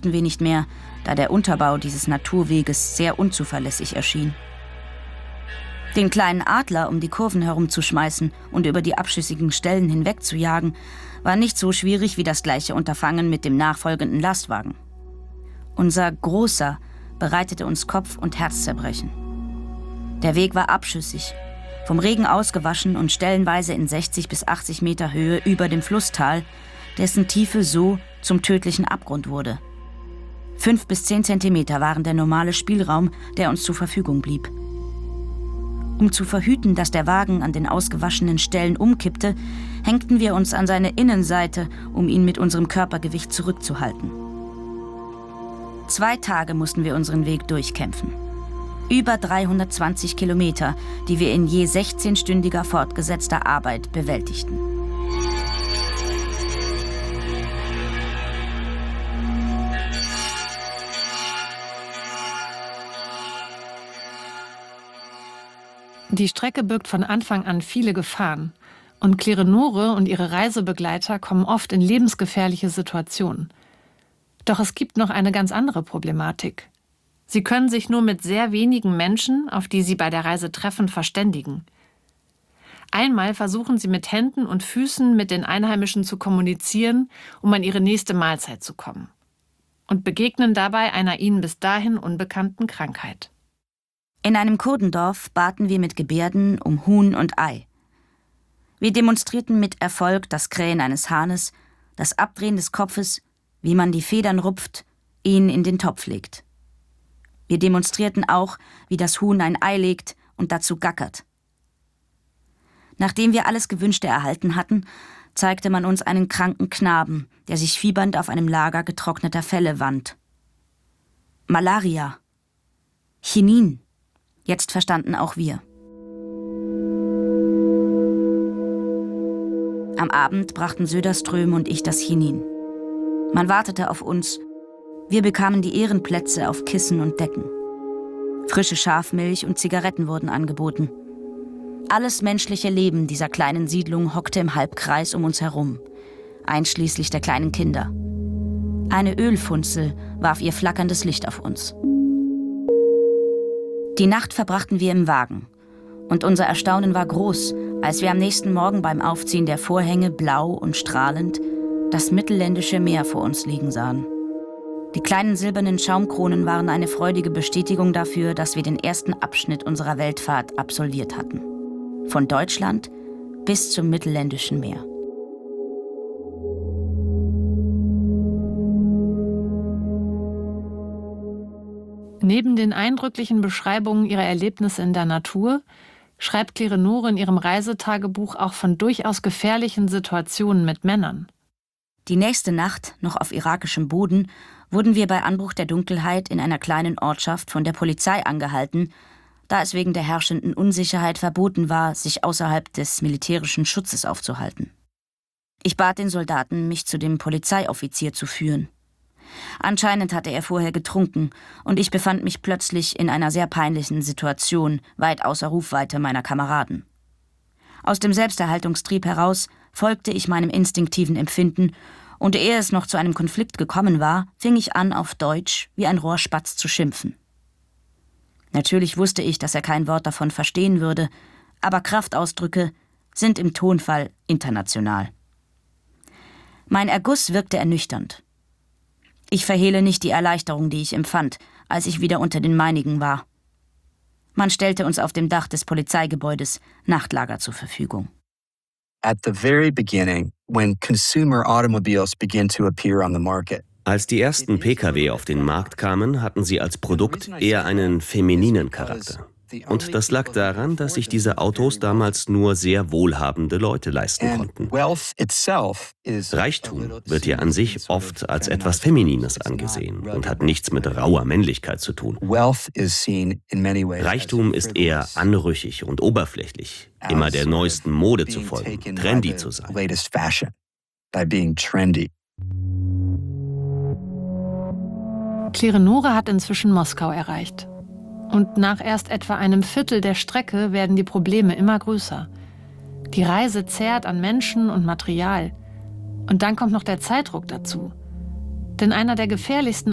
durften wir nicht mehr, da der Unterbau dieses Naturweges sehr unzuverlässig erschien. Den kleinen Adler um die Kurven herumzuschmeißen und über die abschüssigen Stellen hinweg zu jagen, war nicht so schwierig wie das gleiche Unterfangen mit dem nachfolgenden Lastwagen. Unser Großer bereitete uns Kopf- und Herzzerbrechen. Der Weg war abschüssig, vom Regen ausgewaschen und stellenweise in 60 bis 80 Meter Höhe über dem Flusstal, dessen Tiefe so zum tödlichen Abgrund wurde. 5 bis 10 Zentimeter waren der normale Spielraum, der uns zur Verfügung blieb. Um zu verhüten, dass der Wagen an den ausgewaschenen Stellen umkippte, hängten wir uns an seine Innenseite, um ihn mit unserem Körpergewicht zurückzuhalten. 2 Tage mussten wir unseren Weg durchkämpfen. Über 320 Kilometer, die wir in je 16-stündiger fortgesetzter Arbeit bewältigten. Die Strecke birgt von Anfang an viele Gefahren. Und Claire Nore und ihre Reisebegleiter kommen oft in lebensgefährliche Situationen. Doch es gibt noch eine ganz andere Problematik. Sie können sich nur mit sehr wenigen Menschen, auf die sie bei der Reise treffen, verständigen. Einmal versuchen sie mit Händen und Füßen mit den Einheimischen zu kommunizieren, um an ihre nächste Mahlzeit zu kommen. Und begegnen dabei einer ihnen bis dahin unbekannten Krankheit. In einem Kurdendorf baten wir mit Gebärden um Huhn und Ei. Wir demonstrierten mit Erfolg das Krähen eines Hahnes, das Abdrehen des Kopfes, wie man die Federn rupft, ihn in den Topf legt. Wir demonstrierten auch, wie das Huhn ein Ei legt und dazu gackert. Nachdem wir alles Gewünschte erhalten hatten, zeigte man uns einen kranken Knaben, der sich fiebernd auf einem Lager getrockneter Felle wand. Malaria. Chinin. Jetzt verstanden auch wir. Am Abend brachten Söderström und ich das Chinin. Man wartete auf uns. Wir bekamen die Ehrenplätze auf Kissen und Decken. Frische Schafmilch und Zigaretten wurden angeboten. Alles menschliche Leben dieser kleinen Siedlung hockte im Halbkreis um uns herum, einschließlich der kleinen Kinder. Eine Ölfunzel warf ihr flackerndes Licht auf uns. Die Nacht verbrachten wir im Wagen. Und unser Erstaunen war groß, als wir am nächsten Morgen beim Aufziehen der Vorhänge blau und strahlend das mittelländische Meer vor uns liegen sahen. Die kleinen silbernen Schaumkronen waren eine freudige Bestätigung dafür, dass wir den ersten Abschnitt unserer Weltfahrt absolviert hatten. Von Deutschland bis zum mittelländischen Meer. Neben den eindrücklichen Beschreibungen ihrer Erlebnisse in der Natur schreibt Claire Nore in ihrem Reisetagebuch auch von durchaus gefährlichen Situationen mit Männern. Die nächste Nacht, noch auf irakischem Boden, wurden wir bei Anbruch der Dunkelheit in einer kleinen Ortschaft von der Polizei angehalten, da es wegen der herrschenden Unsicherheit verboten war, sich außerhalb des militärischen Schutzes aufzuhalten. Ich bat den Soldaten, mich zu dem Polizeioffizier zu führen. Anscheinend hatte er vorher getrunken und ich befand mich plötzlich in einer sehr peinlichen Situation, weit außer Rufweite meiner Kameraden. Aus dem Selbsterhaltungstrieb heraus folgte ich meinem instinktiven Empfinden und ehe es noch zu einem Konflikt gekommen war, fing ich an, auf Deutsch wie ein Rohrspatz zu schimpfen. Natürlich wusste ich, dass er kein Wort davon verstehen würde, aber Kraftausdrücke sind im Tonfall international. Mein Erguss wirkte ernüchternd. Ich verhehle nicht die Erleichterung, die ich empfand, als ich wieder unter den meinigen war. Man stellte uns auf dem Dach des Polizeigebäudes Nachtlager zur Verfügung. At the very beginning, when consumer automobiles began to appear on the market. Als die ersten Pkw auf den Markt kamen, hatten sie als Produkt eher einen femininen Charakter. Und das lag daran, dass sich diese Autos damals nur sehr wohlhabende Leute leisten konnten. Reichtum wird ja an sich oft als etwas Feminines angesehen und hat nichts mit rauer Männlichkeit zu tun. Reichtum ist eher anrüchig und oberflächlich, immer der neuesten Mode zu folgen, trendy zu sein. Claire Nore hat inzwischen Moskau erreicht. Und nach erst etwa einem Viertel der Strecke werden die Probleme immer größer. Die Reise zehrt an Menschen und Material. Und dann kommt noch der Zeitdruck dazu. Denn einer der gefährlichsten